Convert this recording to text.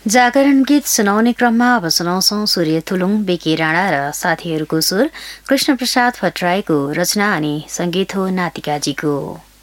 जागरण गीत सुनाउने क्रममा अब सुनाउँछौं सूर्य थुलुङ, बेकी राणा र साथीहरूको स्वर कृष्ण प्रसाद भट्टराईको रचना अनि संगीत हो नातिकाजीको।